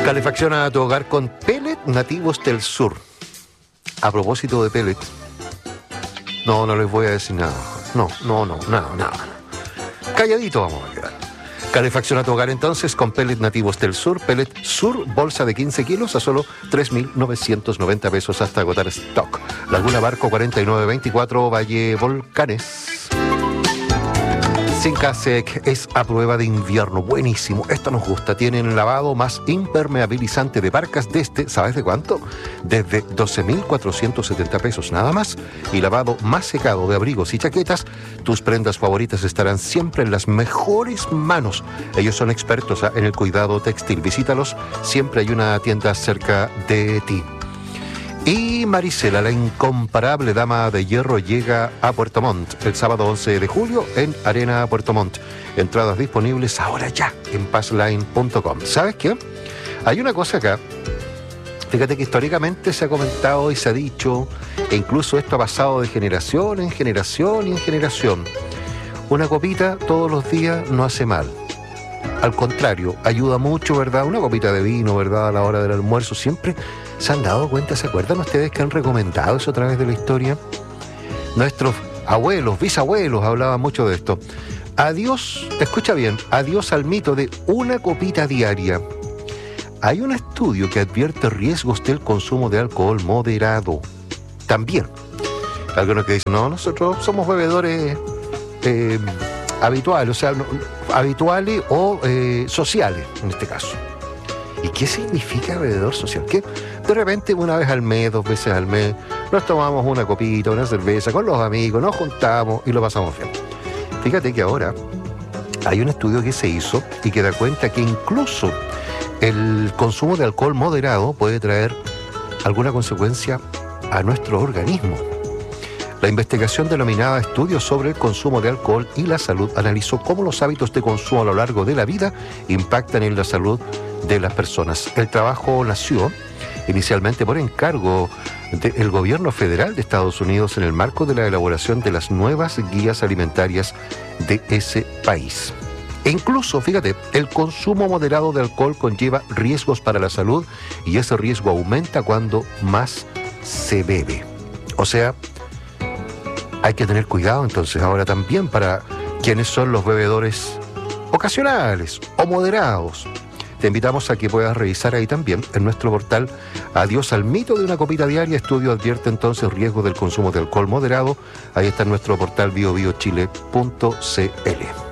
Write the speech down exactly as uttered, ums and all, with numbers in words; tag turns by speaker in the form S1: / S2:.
S1: Calefacciona tu hogar con pellet nativos del sur. A propósito de pellet, no, no les voy a decir nada. No, no, no, nada, nada. Calladito vamos a quedar. Calefacciona tu hogar entonces con pellet nativos del sur. Pellet Sur, bolsa de quince kilos a solo tres mil novecientos noventa pesos hasta agotar stock. Laguna Barco cuarenta y nueve veinticuatro, Valle Volcanes. Sincasec es a prueba de invierno. Buenísimo, esto nos gusta. Tienen lavado más impermeabilizante de barcas desde, ¿sabes de cuánto? Desde doce mil cuatrocientos setenta pesos nada más. Y lavado más secado de abrigos y chaquetas. Tus prendas favoritas estarán siempre en las mejores manos. Ellos son expertos en el cuidado textil. Visítalos, siempre hay una tienda cerca de ti. Y Marisela, la incomparable dama de hierro, llega a Puerto Montt el sábado once de julio en Arena Puerto Montt. Entradas disponibles ahora ya en passline punto com. ¿Sabes qué? Hay una cosa acá. Fíjate que históricamente se ha comentado y se ha dicho, e incluso esto ha pasado de generación en generación y en generación. Una copita todos los días no hace mal. Al contrario, ayuda mucho, ¿verdad? Una copita de vino, ¿verdad? A la hora del almuerzo siempre. ¿Se han dado cuenta? ¿Se acuerdan ustedes que han recomendado eso a través de la historia? Nuestros abuelos, bisabuelos hablaban mucho de esto. Adiós, escucha bien, adiós al mito de una copita diaria. Hay un estudio que advierte riesgos del consumo de alcohol moderado. También. Algunos que dicen, no, nosotros somos bebedores eh, habituales, o sea, no, habituales o eh, sociales, en este caso. ¿Y qué significa bebedor social? Que de repente una vez al mes, dos veces al mes, nos tomamos una copita, una cerveza con los amigos, nos juntamos y lo pasamos bien. Fíjate que ahora hay un estudio que se hizo y que da cuenta que incluso el consumo de alcohol moderado puede traer alguna consecuencia a nuestro organismo. La investigación denominada Estudios sobre el consumo de alcohol y la salud analizó cómo los hábitos de consumo a lo largo de la vida impactan en la salud de las personas. El trabajo nació inicialmente por encargo del gobierno federal de Estados Unidos en el marco de la elaboración de las nuevas guías alimentarias de ese país. E incluso, fíjate, el consumo moderado de alcohol conlleva riesgos para la salud y ese riesgo aumenta cuando más se bebe. O sea, hay que tener cuidado entonces ahora también para quienes son los bebedores ocasionales o moderados. Te invitamos a que puedas revisar ahí también en nuestro portal Adiós al mito de una copita diaria. Estudio advierte entonces riesgo del consumo de alcohol moderado. Ahí está en nuestro portal bio bio chile punto c l.